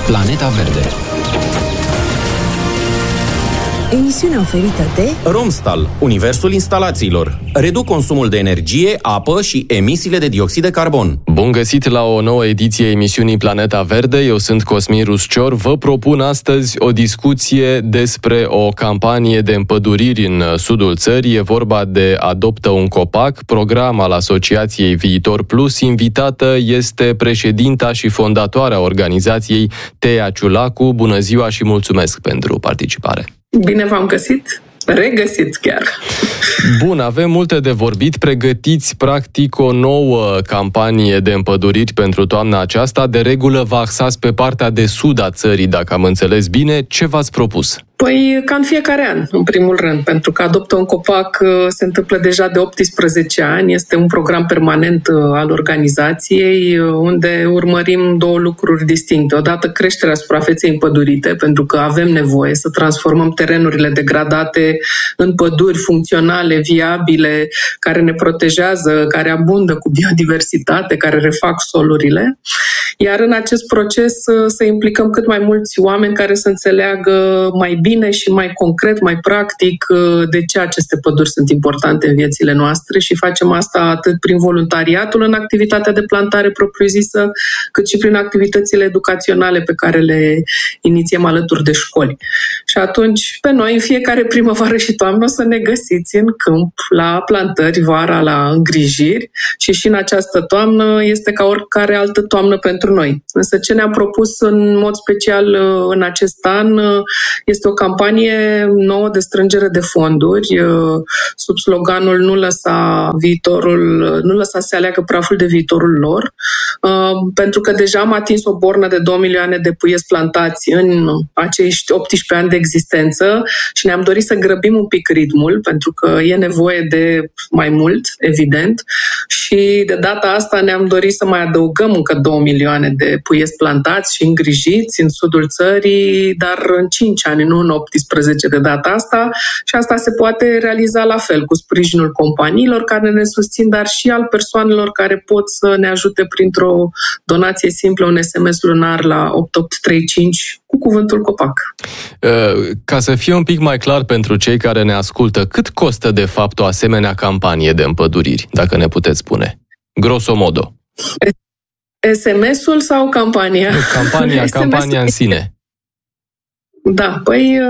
Planeta Verde. Emisiunea oferită de Romstal, universul instalațiilor. Reduc consumul de energie, apă și emisiile de dioxid de carbon. Bun găsit la o nouă ediție a emisiunii Planeta Verde. Eu sunt Cosmin Ruscior. Vă propun astăzi o discuție despre o campanie de împăduriri în sudul țării. E vorba de Adoptă un copac, program al Asociației Viitor Plus. Invitată este președinta și fondatoarea organizației, Tea Ciulacu. Bună ziua și mulțumesc pentru participare. Bine v-am găsit, regăsit chiar. Bun, avem multe de vorbit. Pregătiți practic o nouă campanie de împăduriri pentru toamna aceasta. De regulă vă axați pe partea de sud a țării, dacă am înțeles bine. Ce v-ați propus? Păi, ca în fiecare an, în primul rând, pentru că Adoptă un copac se întâmplă deja de 18 ani. Este un program permanent al organizației, unde urmărim două lucruri distincte. Odată, creșterea suprafeței împădurite, pentru că avem nevoie să transformăm terenurile degradate în păduri funcționale, viabile, care ne protejează, care abundă cu biodiversitate, care refac solurile. Iar în acest proces să implicăm cât mai mulți oameni care să înțeleagă mai bine și mai concret, mai practic de ce aceste păduri sunt importante în viețile noastre și facem asta atât prin voluntariatul în activitatea de plantare propriu-zisă, cât și prin activitățile educaționale pe care le inițiem alături de școli. Și atunci, pe noi, în fiecare primăvară și toamnă, o să ne găsiți în câmp, la plantări, vara, la îngrijiri și în această toamnă este ca oricare altă toamnă pentru noi. Însă ce ne-am propus în mod special în acest an este o campanie nouă de strângere de fonduri sub sloganul Nu lăsa să aleagă praful de viitorul lor, pentru că deja am atins o bornă de 2 milioane de puieți plantați în acești 18 ani de existență și ne-am dorit să grăbim un pic ritmul, pentru că e nevoie de mai mult, evident, și de data asta ne-am dorit să mai adăugăm încă 2 milioane de puieți plantați și îngrijiți în sudul țării, dar în 5 ani, nu în 18 de data asta, și asta se poate realiza la fel, cu sprijinul companiilor care ne susțin, dar și al persoanelor care pot să ne ajute printr-o donație simplă, un SMS lunar la 8835 cu cuvântul copac. Ca să fie un pic mai clar pentru cei care ne ascultă, cât costă de fapt o asemenea campanie de împăduriri, dacă ne puteți spune? Grosomodo. SMS-ul sau campania? Campania în sine. Da, păi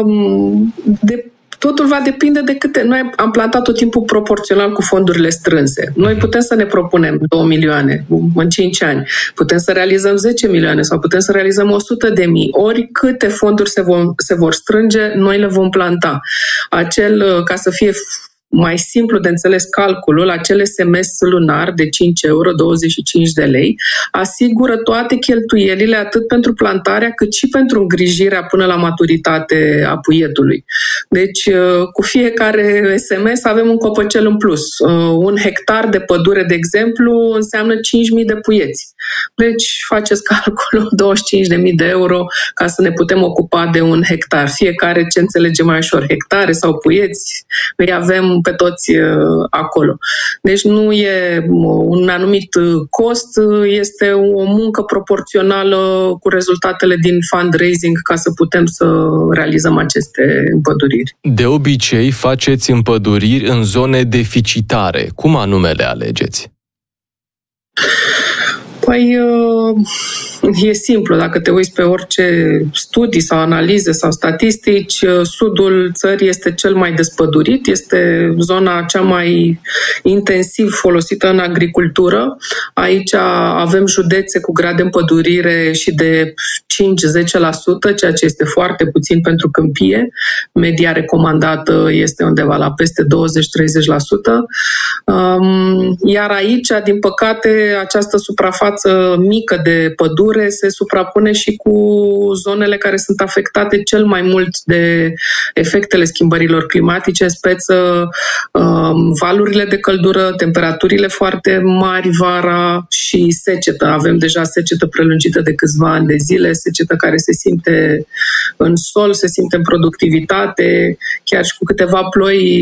totul va depinde de câte. Noi am plantat tot timpul proporțional cu fondurile strânse. Noi putem să ne propunem 2 milioane în 5 ani, putem să realizăm 10 milioane sau putem să realizăm 100.000. Ori câte fonduri se vor strânge, noi le vom planta. Ca să fie mai simplu de înțeles calculul, acel SMS lunar de 5 euro, 25 de lei, asigură toate cheltuielile atât pentru plantarea cât și pentru îngrijirea până la maturitate a puietului. Deci, cu fiecare SMS avem un copăcel în plus. Un hectar de pădure, de exemplu, înseamnă 5.000 de puieți. Deci, faceți calculul, 25.000 de euro ca să ne putem ocupa de un hectar. Fiecare ce înțelege mai ușor, hectare sau puieți, îi avem pe toți acolo. Deci nu e un anumit cost, este o muncă proporțională cu rezultatele din fundraising ca să putem să realizăm aceste împăduriri. De obicei faceți împăduriri în zone deficitare. Cum anume le alegeți? Păi, e simplu. Dacă te uiți pe orice studii sau analize sau statistici, sudul țării este cel mai despădurit, este zona cea mai intensiv folosită în agricultură. Aici avem județe cu grad de împădurire și de 5-10%, ceea ce este foarte puțin pentru câmpie. Media recomandată este undeva la peste 20-30%. Iar aici, din păcate, această suprafață mică de pădure se suprapune și cu zonele care sunt afectate cel mai mult de efectele schimbărilor climatice, în speță valurile de căldură, temperaturile foarte mari vara și secetă. Avem deja secetă prelungită de câțiva ani de zile, secetă care se simte în sol, se simte în productivitate, chiar și cu câteva ploi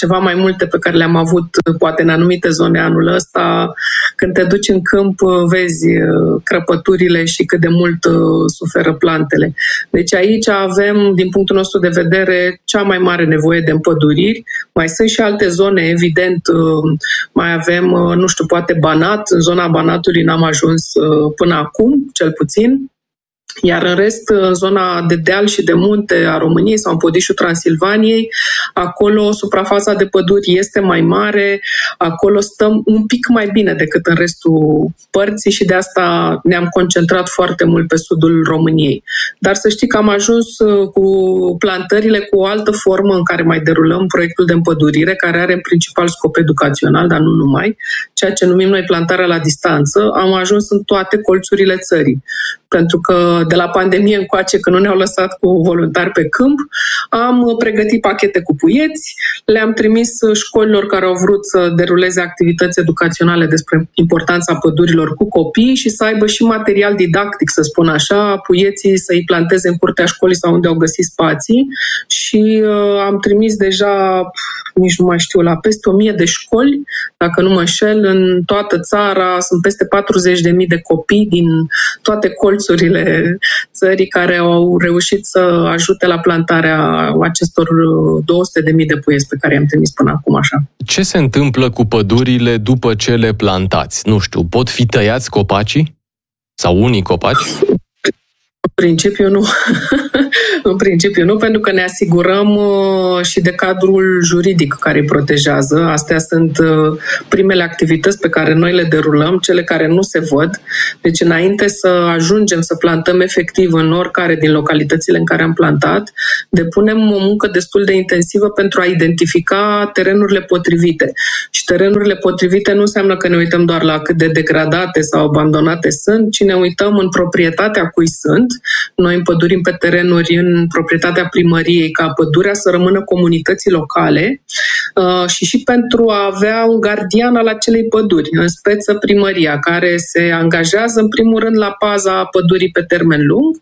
ceva mai multe pe care le-am avut poate în anumite zone anul ăsta. Când te duci în câmp, vezi crăpăturile și cât de mult suferă plantele. Deci aici avem, din punctul nostru de vedere, cea mai mare nevoie de împăduriri. Mai sunt și alte zone, evident, mai avem, nu știu, poate Banat. În zona Banatului n-am ajuns până acum, cel puțin. Iar în rest, în zona de deal și de munte a României sau în Podișul Transilvaniei, acolo suprafața de păduri este mai mare, acolo stăm un pic mai bine decât în restul părții și de asta ne-am concentrat foarte mult pe sudul României. Dar să știi că am ajuns cu plantările cu o altă formă în care mai derulăm proiectul de împădurire, care are în principal scop educațional, dar nu numai, ceea ce numim noi plantarea la distanță. Am ajuns în toate colțurile țării. Pentru că de la pandemie încoace, când nu ne-au lăsat cu voluntari pe câmp, am pregătit pachete cu puieți, le-am trimis școlilor care au vrut să deruleze activități educaționale despre importanța pădurilor cu copii și să aibă și material didactic, să spun așa, puieții să-i planteze în curtea școlii sau unde au găsit spații și am trimis deja, nici nu mai știu, la peste 1000 de școli, dacă nu mă înșel, în toată țara sunt peste 40.000 de copii din toate colțurile țării care au reușit să ajute la plantarea acestor 200.000 de puieți pe care i-am trimis până acum așa. Ce se întâmplă cu pădurile după ce le plantați? Nu știu, pot fi tăiați copacii? Sau unii copaci? În principiu nu. În principiu nu, pentru că ne asigurăm și de cadrul juridic care îi protejează. Astea sunt primele activități pe care noi le derulăm, cele care nu se văd. Deci înainte să ajungem să plantăm efectiv în oricare din localitățile în care am plantat, depunem o muncă destul de intensivă pentru a identifica terenurile potrivite. Și terenurile potrivite nu înseamnă că ne uităm doar la cât de degradate sau abandonate sunt, ci ne uităm în proprietatea cui sunt. Noi împădurim pe terenuri în proprietatea primăriei ca pădurea să rămână comunității locale și pentru a avea un gardian al acelei păduri, în speță primăria, care se angajează în primul rând la paza pădurii pe termen lung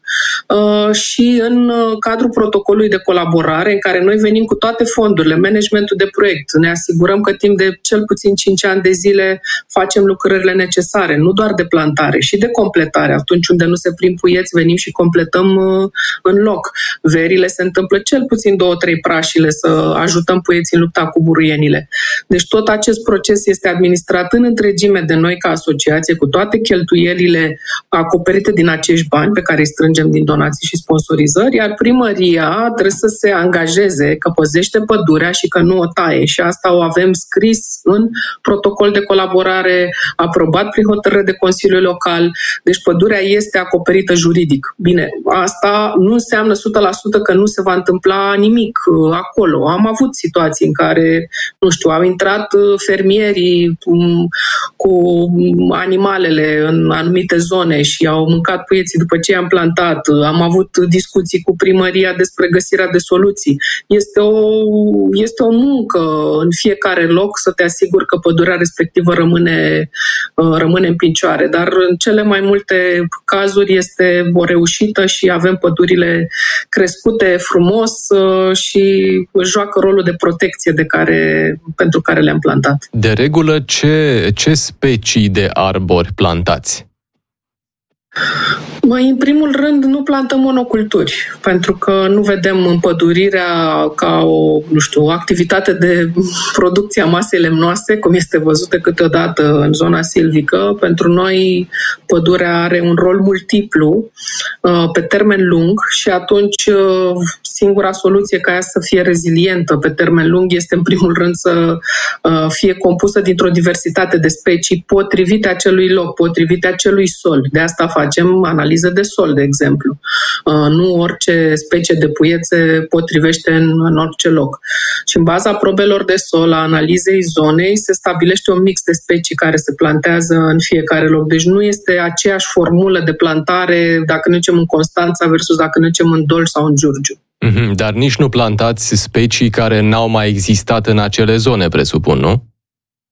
și în cadrul protocolului de colaborare în care noi venim cu toate fondurile, managementul de proiect, ne asigurăm că timp de cel puțin 5 ani de zile facem lucrările necesare, nu doar de plantare, și de completare. Atunci unde nu se prind puieți, venim și completăm în loc. Verile se întâmplă cel puțin 2-3 prașile să ajutăm puieții în lupta cu buruienile. Deci tot acest proces este administrat în întregime de noi ca asociație, cu toate cheltuielile acoperite din acești bani pe care îi strângem din donații și sponsorizări, iar primăria trebuie să se angajeze că păzește pădurea și că nu o taie. Și asta o avem scris în protocol de colaborare, aprobat prin hotărâre de Consiliul Local. Deci pădurea este acoperită juridic. Bine, asta nu înseamnă 100% că nu se va întâmpla nimic acolo. Am avut situații în care, nu știu, au intrat fermierii cu animalele în anumite zone și au mâncat puieții după ce i-am plantat. Am avut discuții cu primăria despre găsirea de soluții. Este o muncă în fiecare loc să te asiguri că pădurea respectivă rămâne în picioare. Dar în cele mai multe cazuri este o reușită și avem pădurile crescute frumos și joacă rolul de protecție pentru care le-am plantat. De regulă, ce specii de arbori plantați? În primul rând, nu plantăm monoculturi, pentru că nu vedem împădurirea ca o activitate de producție a masei lemnoase, cum este văzută câteodată în zona silvică. Pentru noi, pădurea are un rol multiplu pe termen lung și atunci singura soluție ca ea să fie rezilientă pe termen lung este, în primul rând, să fie compusă dintr-o diversitate de specii potrivite acelui loc, potrivite acelui sol. De asta facem analize de sol, de exemplu. Nu orice specie de puieț se potrivește în orice loc. Și în baza probelor de sol, a analizei zonei, se stabilește un mix de specii care se plantează în fiecare loc. Deci nu este aceeași formulă de plantare dacă ne ducem în Constanța versus dacă ne ducem în Dolj sau în Giurgiu. Dar nici nu plantați specii care n-au mai existat în acele zone, presupun, nu?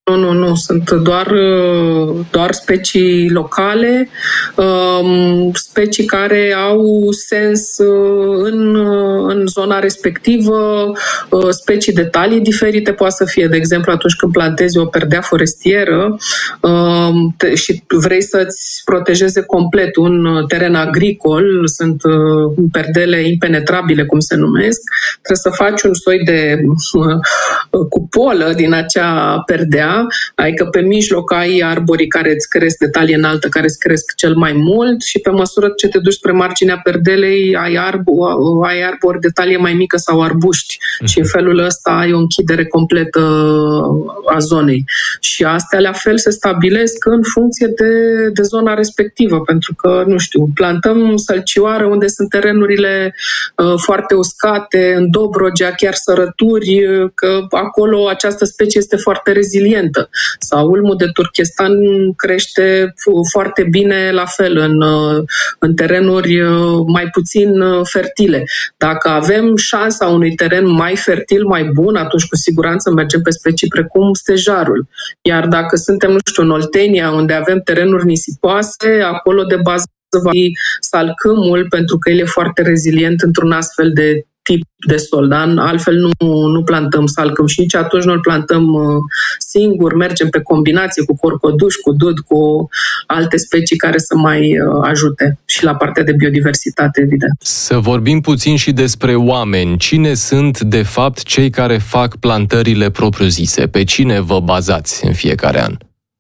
Nu, sunt doar specii locale, specii care au sens în zona respectivă, specii de talii diferite, poate să fie, de exemplu, atunci când plantezi o perdea forestieră și vrei să-ți protejeze complet un teren agricol, sunt perdele impenetrabile, cum se numesc, trebuie să faci un soi de cupolă din acea perdea, adică pe mijloc ai arborii care îți cresc de talie înaltă, care îți cresc cel mai mult și pe măsură ce te duci spre marginea perdelei ai arbori de talie mai mică sau arbuști și în felul ăsta ai o închidere completă a zonei. Și astea la fel se stabilesc în funcție de zona respectivă, pentru că, nu știu, plantăm sălcioară unde sunt terenurile foarte uscate, în Dobrogea, chiar Sărături, că acolo această specie este foarte rezilientă. Sau ulmul de Turkestan crește foarte bine la fel în terenuri mai puțin fertile. Dacă avem șansa unui teren mai fertil, mai bun, atunci cu siguranță mergem pe specii precum stejarul. Iar dacă suntem, nu știu, în Oltenia, unde avem terenuri nisipoase, acolo de bază va fi salcâmul, pentru că el e foarte rezilient într-un astfel de tip de sol, dar altfel nu plantăm salcâm și nici atunci nu-l plantăm singur, mergem pe combinație cu corcoduș, cu dud, cu alte specii care să mai ajute și la partea de biodiversitate, evident. Să vorbim puțin și despre oameni. Cine sunt, de fapt, cei care fac plantările propriu-zise? Pe cine vă bazați în fiecare an?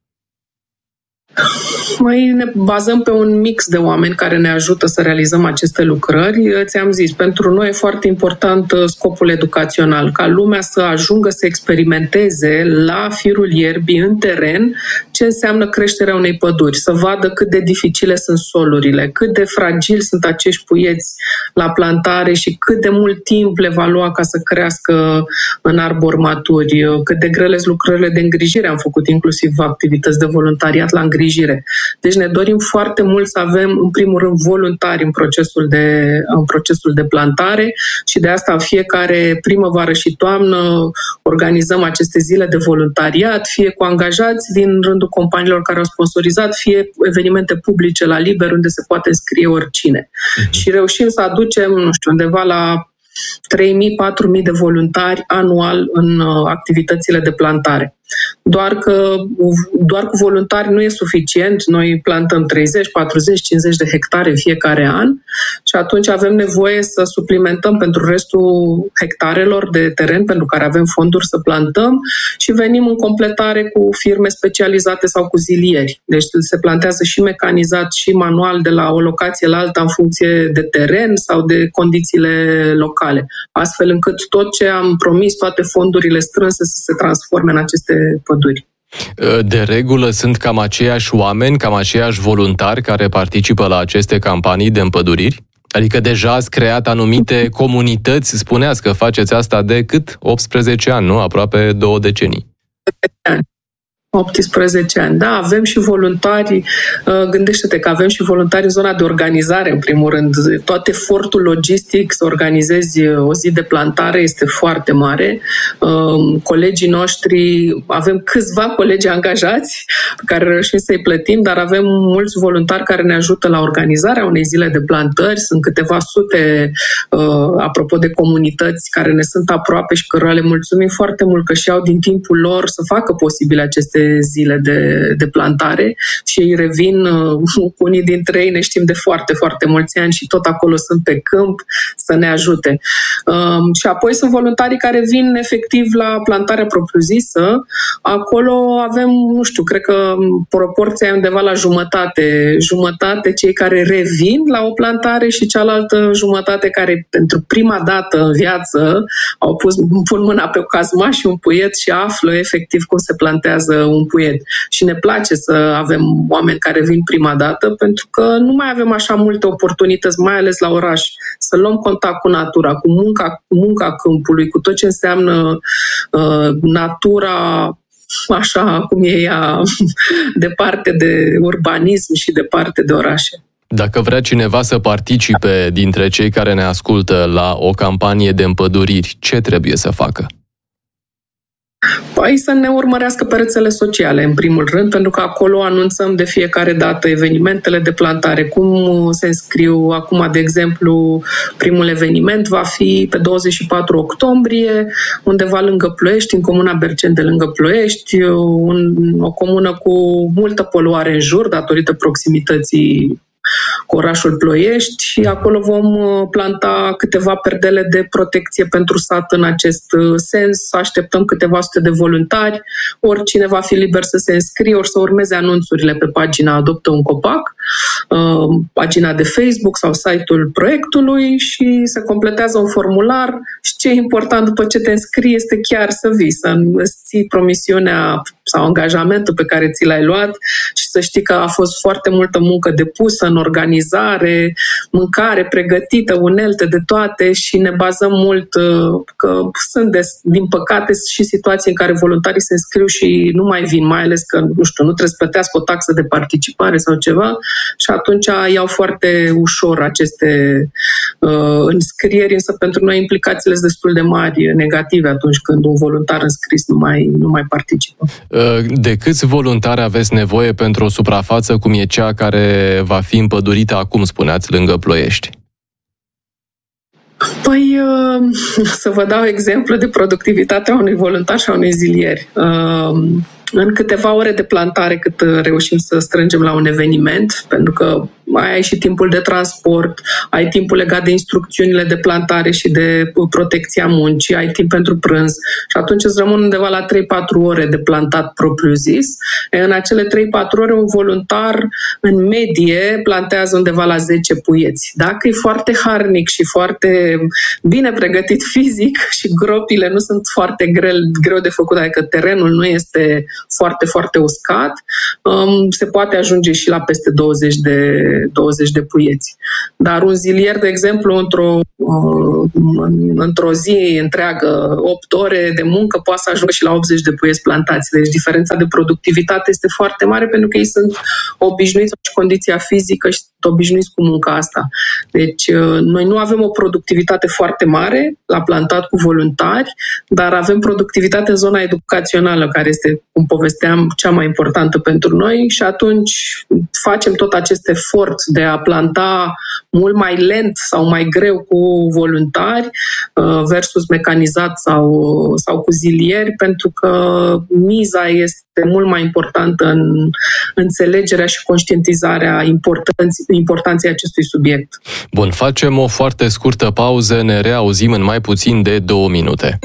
Noi ne bazăm pe un mix de oameni care ne ajută să realizăm aceste lucrări. Ți-am zis, pentru noi e foarte important scopul educațional, ca lumea să ajungă să experimenteze la firul ierbii, în teren, ce înseamnă creșterea unei păduri, să vadă cât de dificile sunt solurile, cât de fragili sunt acești puieți la plantare și cât de mult timp le va lua ca să crească în arbori maturi, cât de grele sunt lucrările de îngrijire. Am făcut inclusiv activități de voluntariat la îngrijire. Deci ne dorim foarte mult să avem, în primul rând, voluntari în procesul de plantare și de asta în fiecare primăvară și toamnă organizăm aceste zile de voluntariat, fie cu angajați din rândul companiilor care au sponsorizat, fie evenimente publice la liber unde se poate înscrie oricine. Și reușim să aducem, nu știu, undeva la 3.000-4.000 de voluntari anual în activitățile de plantare. Doar cu voluntari nu e suficient. Noi plantăm 30, 40, 50 de hectare în fiecare an și atunci avem nevoie să suplimentăm pentru restul hectarelor de teren pentru care avem fonduri să plantăm și venim în completare cu firme specializate sau cu zilieri. Deci se plantează și mecanizat și manual de la o locație la alta în funcție de teren sau de condițiile locale. Astfel încât tot ce am promis, toate fondurile strânse să se transforme în aceste păduri. De regulă sunt cam aceiași oameni, cam aceiași voluntari care participă la aceste campanii de împăduriri? Adică deja ați creat anumite comunități, spuneați că faceți asta de cât? 18 ani, nu? Aproape 2 decenii. 18 ani. Da, avem și voluntari, gândește-te că avem și voluntari în zona de organizare, în primul rând. Tot efortul logistic să organizezi o zi de plantare este foarte mare. Colegii noștri, avem câțiva colegi angajați pe care reușim să-i plătim, dar avem mulți voluntari care ne ajută la organizarea unei zile de plantări. Sunt câteva sute, apropo de comunități care ne sunt aproape și cărora le mulțumim foarte mult că și-au din timpul lor să facă posibile aceste zile de plantare și ei revin, unii dintre ei ne știm de foarte, foarte mulți ani și tot acolo sunt pe câmp să ne ajute. Și apoi sunt voluntarii care vin efectiv la plantarea propriu-zisă. Acolo avem, nu știu, cred că proporția e undeva la jumătate cei care revin la o plantare și cealaltă jumătate care pentru prima dată în viață pun mâna pe o cazma și un puiet și află efectiv cum se plantează un puiet. Și ne place să avem oameni care vin prima dată pentru că nu mai avem așa multe oportunități, mai ales la oraș, să luăm contact cu natura, cu munca câmpului, cu tot ce înseamnă natura așa cum e ea, departe de urbanism și departe de orașe. Dacă vrea cineva să participe dintre cei care ne ascultă la o campanie de împăduriri, ce trebuie să facă? Păi să ne urmărească pe rețele sociale, în primul rând, pentru că acolo anunțăm de fiecare dată evenimentele de plantare, cum se înscriu. Acum, de exemplu, primul eveniment va fi pe 24 octombrie, undeva lângă Ploiești, în comuna Berceni de lângă Ploiești, o comună cu multă poluare în jur, datorită proximității cu orașul Ploiești, și acolo vom planta câteva perdele de protecție pentru sat în acest sens. Așteptăm câteva sute de voluntari, oricine va fi liber să se înscrie, ori să urmeze anunțurile pe pagina Adoptă un copac, pagina de Facebook sau site-ul proiectului, și se completează un formular. Și ce e important după ce te înscrii este chiar să vii, să îți ții promisiunea sau angajamentul pe care ți l-ai luat și să știi că a fost foarte multă muncă depusă în organizare, mâncare pregătită, unelte de toate, și ne bazăm mult că sunt, din păcate, și situații în care voluntarii se înscriu și nu mai vin, mai ales că, nu trebuie să plătească o taxă de participare sau ceva, și atunci iau foarte ușor aceste înscrieri, însă pentru noi implicațiile sunt destul de mari negative atunci când un voluntar înscris nu mai participă. De câți voluntari aveți nevoie pentru o suprafață cum e cea care va fi împădurită acum, spuneați, lângă Ploiești? Păi, să vă dau exemplu de productivitatea unui voluntar și a unui zilier. În câteva ore de plantare cât reușim să strângem la un eveniment, pentru că ai și timpul de transport, ai timpul legat de instrucțiunile de plantare și de protecția muncii, ai timp pentru prânz și atunci îți rămân undeva la 3-4 ore de plantat propriu-zis. În acele 3-4 ore un voluntar în medie plantează undeva la 10 puieți. Dacă e foarte harnic și foarte bine pregătit fizic și gropile nu sunt foarte greu de făcut, adică terenul nu este foarte, foarte uscat, se poate ajunge și la peste 20 de puieți. Dar un zilier, de exemplu, într-o zi întreagă, 8 ore de muncă, poate să ajungă și la 80 de puieți plantați. Deci diferența de productivitate este foarte mare, pentru că ei sunt obișnuiți cu condiția fizică și sunt obișnuiți cu munca asta. Deci noi nu avem o productivitate foarte mare la plantat cu voluntari, dar avem productivitate în zona educațională, care este, cum povesteam, cea mai importantă pentru noi, și atunci facem tot acest efort de a planta mult mai lent sau mai greu cu voluntari versus mecanizat sau cu zilieri, pentru că miza este mult mai importantă în înțelegerea și conștientizarea importanței acestui subiect. Bun, facem o foarte scurtă pauză, ne reauzim în mai puțin de 2 minute.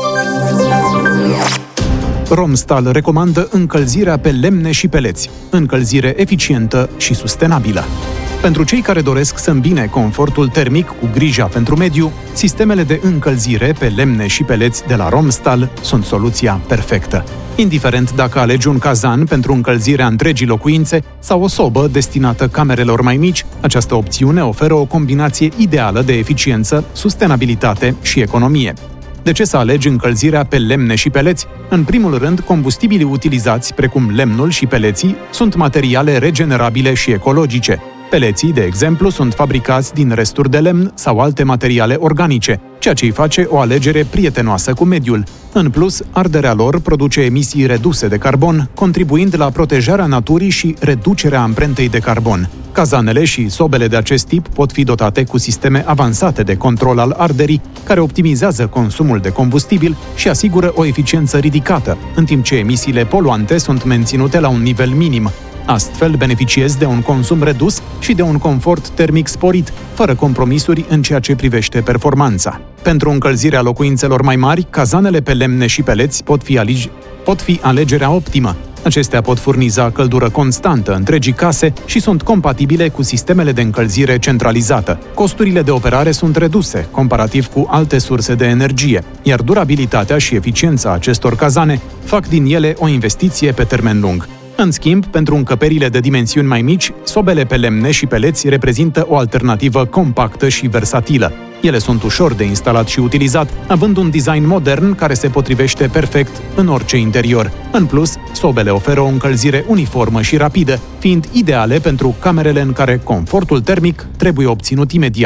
Romstal recomandă încălzirea pe lemne și peleți, încălzire eficientă și sustenabilă. Pentru cei care doresc să îmbine confortul termic cu grija pentru mediu, sistemele de încălzire pe lemne și peleți de la Romstal sunt soluția perfectă. Indiferent dacă alegi un cazan pentru încălzirea întregii locuințe sau o sobă destinată camerelor mai mici, această opțiune oferă o combinație ideală de eficiență, sustenabilitate și economie. De ce să alegi încălzirea pe lemne și peleți? În primul rând, combustibilii utilizați, precum lemnul și peleții, sunt materiale regenerabile și ecologice. Peleții, de exemplu, sunt fabricați din resturi de lemn sau alte materiale organice, ceea ce îi face o alegere prietenoasă cu mediul. În plus, arderea lor produce emisii reduse de carbon, contribuind la protejarea naturii și reducerea amprentei de carbon. Cazanele și sobele de acest tip pot fi dotate cu sisteme avansate de control al arderii, care optimizează consumul de combustibil și asigură o eficiență ridicată, în timp ce emisiile poluante sunt menținute la un nivel minim. Astfel, beneficiezi de un consum redus și de un confort termic sporit, fără compromisuri în ceea ce privește performanța. Pentru încălzirea locuințelor mai mari, cazanele pe lemne și peleți pot fi alegerea optimă. Acestea pot furniza căldură constantă întregii case și sunt compatibile cu sistemele de încălzire centralizată. Costurile de operare sunt reduse, comparativ cu alte surse de energie, iar durabilitatea și eficiența acestor cazane fac din ele o investiție pe termen lung. În schimb, pentru încăperile de dimensiuni mai mici, sobele pe lemne și peleți reprezintă o alternativă compactă și versatilă. Ele sunt ușor de instalat și utilizat, având un design modern care se potrivește perfect în orice interior. În plus, sobele oferă o încălzire uniformă și rapidă, fiind ideale pentru camerele în care confortul termic trebuie obținut imediat.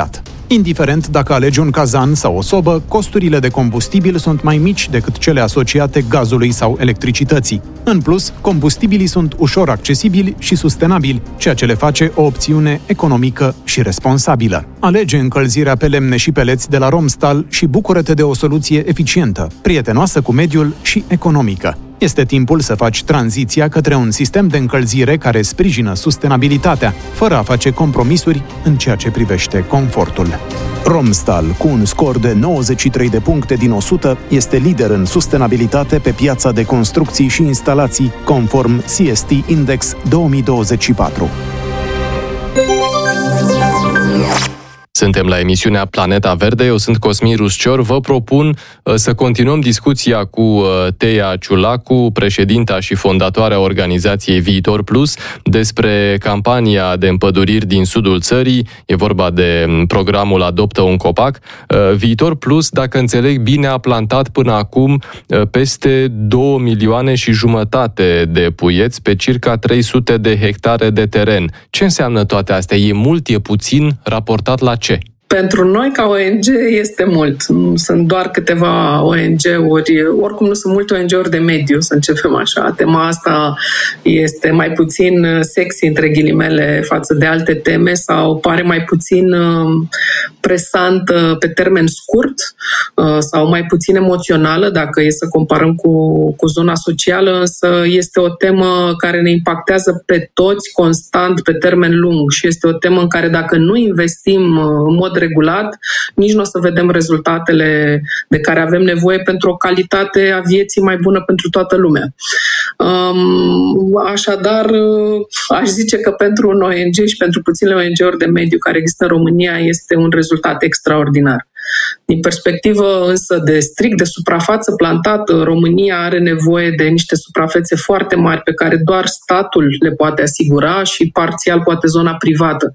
Indiferent dacă alegi un cazan sau o sobă, costurile de combustibil sunt mai mici decât cele asociate gazului sau electricității. În plus, combustibilii sunt ușor accesibili și sustenabili, ceea ce le face o opțiune economică și responsabilă. Alege încălzirea pe lemne și peleți de la Romstal și bucură-te de o soluție eficientă, prietenoasă cu mediul și economică. Este timpul să faci tranziția către un sistem de încălzire care sprijină sustenabilitatea, fără a face compromisuri în ceea ce privește confortul. Romstal, cu un scor de 93 de puncte din 100, este lider în sustenabilitate pe piața de construcții și instalații, conform CST Index 2024. Suntem la emisiunea Planeta Verde, eu sunt Cosmin Ruscior. Vă propun să continuăm discuția cu Teia Ciulacu, președinta și fondatoarea organizației Viitor Plus, despre campania de împăduriri din sudul țării. E vorba de programul Adoptă un copac. Viitor Plus, dacă înțeleg bine, a plantat până acum peste 2 milioane și jumătate de puieți pe circa 300 de hectare de teren. Ce înseamnă toate astea? E mult, e puțin, raportat la ce? Pentru noi, ca ONG, este mult. Nu sunt doar câteva ONG-uri, oricum nu sunt multe ONG-uri de mediu, să începem așa. Tema asta este mai puțin sexy, între ghilimele, față de alte teme sau pare mai puțin presantă pe termen scurt sau mai puțin emoțională, dacă e să comparăm cu zona socială, însă este o temă care ne impactează pe toți constant, pe termen lung și este o temă în care dacă nu investim în mod regulat, nici nu o să vedem rezultatele de care avem nevoie pentru o calitate a vieții mai bună pentru toată lumea. Așadar, aș zice că pentru un ONG și pentru puținele ONG-uri de mediu care există în România este un rezultat extraordinar. Din perspectivă însă strict de suprafață plantată, România are nevoie de niște suprafețe foarte mari pe care doar statul le poate asigura și parțial poate zona privată.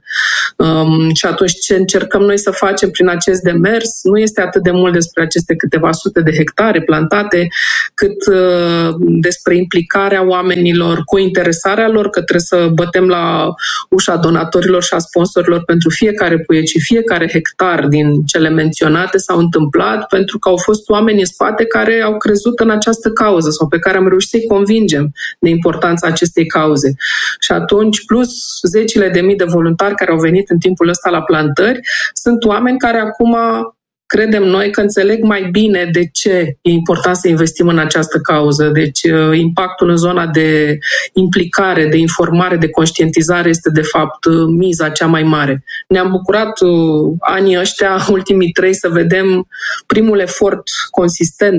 Și atunci ce încercăm noi să facem prin acest demers nu este atât de mult despre aceste câteva sute de hectare plantate, cât despre implicarea oamenilor, cointeresarea lor, că trebuie să bătem la ușa donatorilor și a sponsorilor pentru fiecare puiet și fiecare hectar din cele menționate s-au întâmplat pentru că au fost oameni în spate care au crezut în această cauză sau pe care am reușit să-i convingem de importanța acestei cauze. Și atunci, plus zecile de mii de voluntari care au venit în timpul ăsta la plantări, sunt oameni care acum credem noi că înțeleg mai bine de ce e important să investim în această cauză. Deci impactul în zona de implicare, de informare, de conștientizare este de fapt miza cea mai mare. Ne-am bucurat anii ăștia, ultimii 3, să vedem primul efort consistent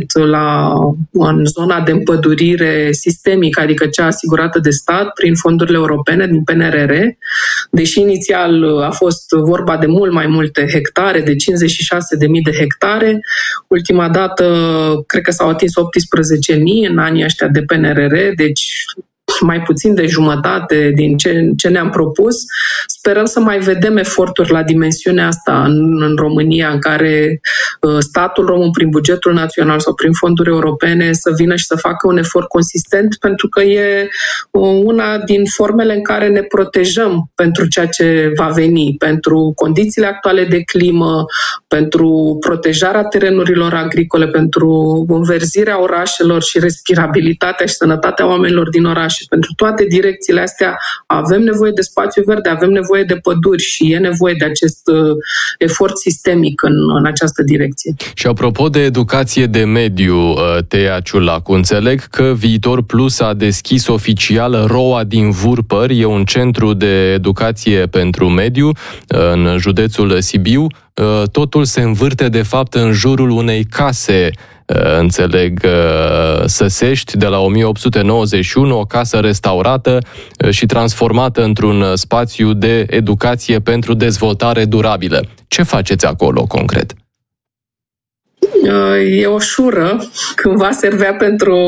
în zona de împădurire sistemică, adică cea asigurată de stat prin fondurile europene din PNRR, deși inițial a fost vorba de mult mai multe hectare, de 56.000 de hectare. Ultima dată, cred că s-au atins 18.000 în anii ăștia de PNRR, deci mai puțin de jumătate din ce ne-am propus. Sperăm să mai vedem eforturi la dimensiunea asta în România, în care statul român, prin bugetul național sau prin fonduri europene, să vină și să facă un efort consistent, pentru că e una din formele în care ne protejăm pentru ceea ce va veni, pentru condițiile actuale de climă, pentru protejarea terenurilor agricole, pentru înverzirea orașelor și respirabilitatea și sănătatea oamenilor din orașe. Pentru toate direcțiile astea avem nevoie de spațiu verde, avem nevoie de păduri și e nevoie de acest efort sistemic în această direcție. Și apropo de educație de mediu, Teia Ciulacu, înțeleg că Viitor Plus a deschis oficial Roa din Vurpări, e un centru de educație pentru mediu în județul Sibiu. Totul se învârte de fapt în jurul unei case, înțeleg, săsești, de la 1891, o casă restaurată și transformată într-un spațiu de educație pentru dezvoltare durabilă. Ce faceți acolo concret? E o șură, cândva servea pentru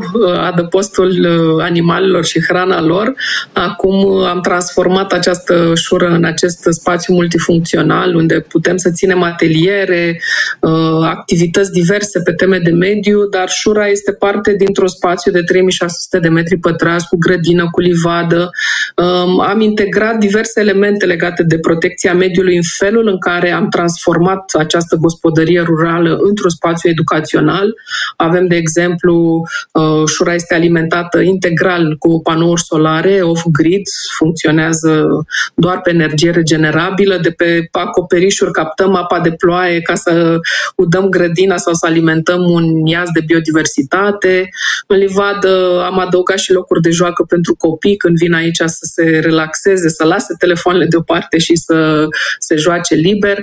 adăpostul animalelor și hrana lor. Acum am transformat această șură în acest spațiu multifuncțional, unde putem să ținem ateliere, activități diverse pe teme de mediu, dar șura este parte dintr-un spațiu de 3600 de metri pătrați, cu grădină, cu livadă. Am integrat diverse elemente legate de protecția mediului în felul în care am transformat această gospodărie rurală într-un spațiu educațional. Avem, de exemplu, șura este alimentată integral cu panouri solare, off-grid, funcționează doar pe energie regenerabilă. De pe acoperișuri captăm apa de ploaie ca să udăm grădina sau să alimentăm un iaz de biodiversitate. În livadă am adăugat și locuri de joacă pentru copii când vin aici să se relaxeze, să lase telefoanele deoparte și să se joace liber.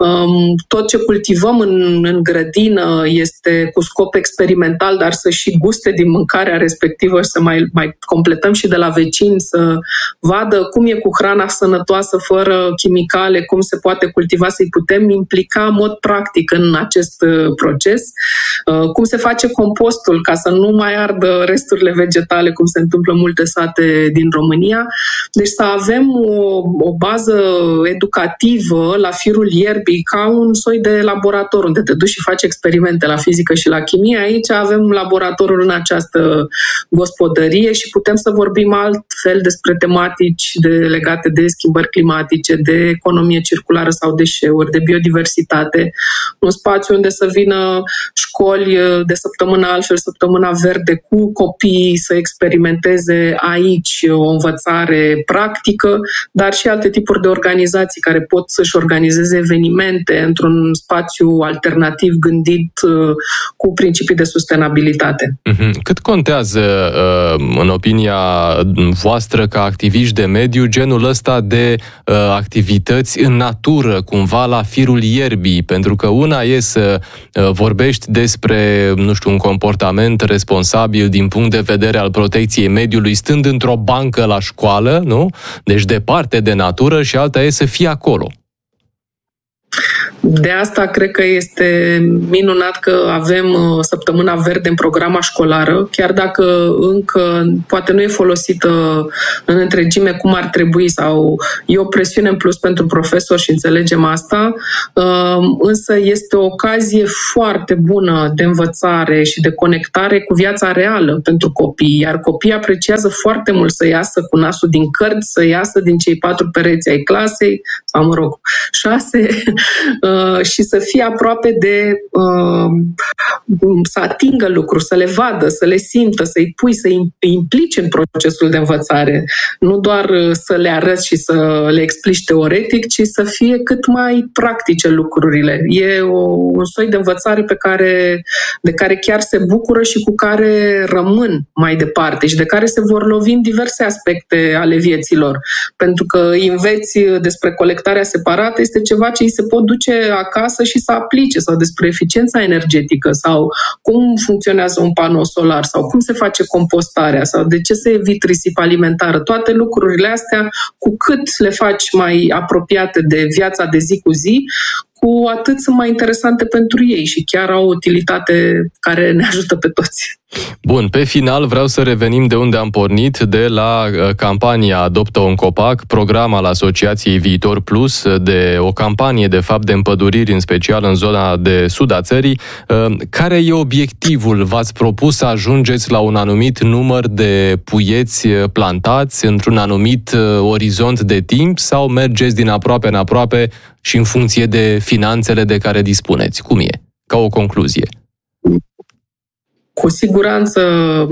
Tot ce cultivăm în grădină este cu scop experimental, dar să și guste din mâncarea respectivă și să mai completăm și de la vecini, să vadă cum e cu hrana sănătoasă, fără chimicale, cum se poate cultiva, să-i putem implica în mod practic în acest proces, cum se face compostul ca să nu mai ardă resturile vegetale, cum se întâmplă în multe sate din România. Deci să avem o bază educativă la firul ierbii, ca un soi de laborator unde te duci și faci experimente la fizică și la chimie. Aici avem laboratorul în această gospodărie și putem să vorbim altfel despre tematici legate de schimbări climatice, de economie circulară sau deșeuri, de biodiversitate. Un spațiu unde să vină școli de săptămâna altfel, săptămâna verde, cu copii să experimenteze aici o învățare practică, dar și alte tipuri de organizații care pot să-și organizeze evenimente într-un spațiu alternativ gândit cu principii de sustenabilitate. Cât contează, în opinia voastră, ca activiști de mediu, genul ăsta de activități în natură, cumva la firul ierbii? Pentru că una e să vorbești despre, nu știu, un comportament responsabil din punct de vedere al protecției mediului, stând într-o bancă la școală, nu? Deci departe de natură, și alta e să fii acolo. De asta cred că este minunat că avem Săptămâna Verde în programa școlară, chiar dacă încă poate nu e folosită în întregime cum ar trebui sau e o presiune în plus pentru profesori și înțelegem asta, însă este o ocazie foarte bună de învățare și de conectare cu viața reală pentru copii, iar copiii apreciază foarte mult să iasă cu nasul din cărți, să iasă din cei 4 pereți ai clasei, sau 6, și să fie aproape de să atingă lucruri, să le vadă, să le simtă, să-i pui, să-i implici în procesul de învățare. Nu doar să le arăți și să le explici teoretic, ci să fie cât mai practice lucrurile. E un soi de învățare de care chiar se bucură și cu care rămân mai departe și de care se vor lovi în diverse aspecte ale vieților. Pentru că înveți despre colectarea separată este ceva ce îi se pot duce acasă și să aplice, sau despre eficiența energetică, sau cum funcționează un panou solar, sau cum se face compostarea, sau de ce se evit risipa alimentară. Toate lucrurile astea, cu cât le faci mai apropiate de viața de zi cu zi, cu atât sunt mai interesante pentru ei și chiar au o utilitate care ne ajută pe toți. Bun, pe final vreau să revenim de unde am pornit, de la campania Adoptă un copac, program al Asociației Viitor Plus, de o campanie de fapt de împăduriri, în special în zona de sud a țării. Care e obiectivul? V-ați propus să ajungeți la un anumit număr de puieți plantați într-un anumit orizont de timp sau mergeți din aproape în aproape și în funcție de finanțele de care dispuneți? Cum e? Ca o concluzie. Cu siguranță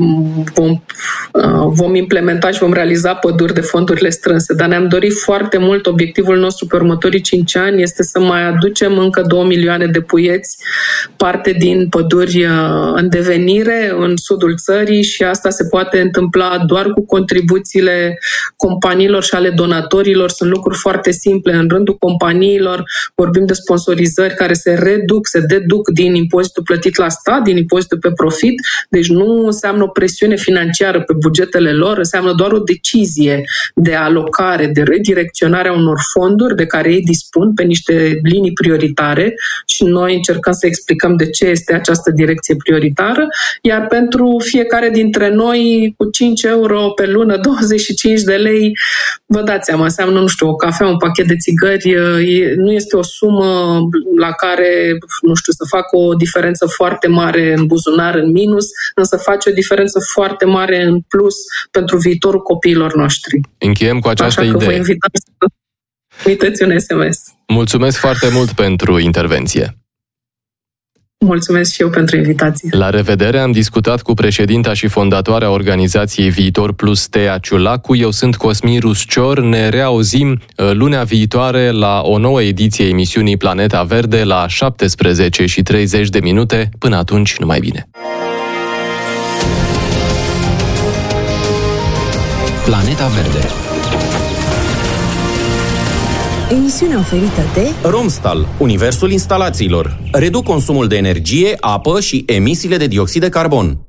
vom implementa și vom realiza păduri de fondurile strânse, dar ne-am dorit foarte mult, obiectivul nostru pe următorii 5 ani este să mai aducem încă 2 milioane de puieți, parte din păduri în devenire în sudul țării, și asta se poate întâmpla doar cu contribuțiile companiilor și ale donatorilor. Sunt lucruri foarte simple. În rândul companiilor vorbim de sponsorizări care se deduc din impozitul plătit la stat, din impozitul pe profit, deci nu înseamnă o presiune financiară pe bugetele lor, înseamnă doar o decizie de alocare, de redirecționare a unor fonduri de care ei dispun pe niște linii prioritare și noi încercăm să explicăm de ce este această direcție prioritară, iar pentru fiecare dintre noi cu 5 euro pe lună, 25 de lei, vă dați seama, înseamnă, nu știu, o cafea, un pachet de țigări, nu este o sumă la care, nu știu, să facă o diferență foarte mare în buzunar, în minus, însă face o diferență foarte mare în plus pentru viitorul copiilor noștri. Încheiem cu această idee. Așa că vă invităm să uitați un SMS. Mulțumesc foarte mult pentru intervenție. Mulțumesc și eu pentru invitație. La revedere, am discutat cu președinta și fondatoarea organizației Viitor Plus, Tea Ciulacu. Eu sunt Cosmin Ruscior. Ne reauzim lunea viitoare la o nouă ediție a emisiunii Planeta Verde la 17:30. Până atunci, numai bine! Planeta Verde. Emisiunea oferită de Romstal, universul instalațiilor. Reduc consumul de energie, apă și emisiile de dioxid de carbon.